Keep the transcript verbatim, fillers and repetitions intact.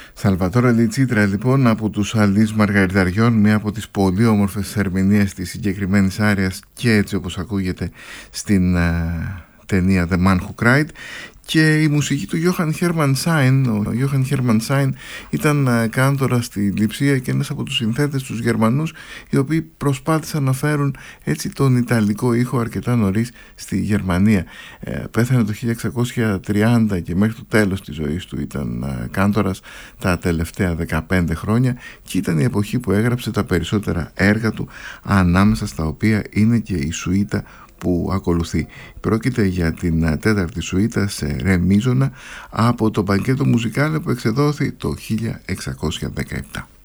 Σαλβατόρε Λιτσίτρα, λοιπόν, από τους Αλείς Μαργαριταριών, μία από τις πολύ όμορφες ερμηνείες της συγκεκριμένης άριας και έτσι όπως ακούγεται στην uh, ταινία The Man Who Cried. Και η μουσική του Johann Hermann Sein. Ο Johann Hermann Sein ήταν uh, κάντορας στη Λειψία και ένας από τους συνθέτες τους Γερμανούς, οι οποίοι προσπάθησαν να φέρουν έτσι τον ιταλικό ήχο αρκετά νωρίς στη Γερμανία. Ε, πέθανε το χίλια εξακόσια τριάντα και μέχρι το τέλος της ζωής του ήταν uh, κάντορας τα τελευταία δεκαπέντε χρόνια και ήταν η εποχή που έγραψε τα περισσότερα έργα του, ανάμεσα στα οποία είναι και η σουίτα που ακολουθεί. Πρόκειται για την τέταρτη σουίτα σε ρε μίζωνα από το Μπανκέτο Μουζικάλε που εξεδόθη το χίλια εξακόσια δεκαεπτά.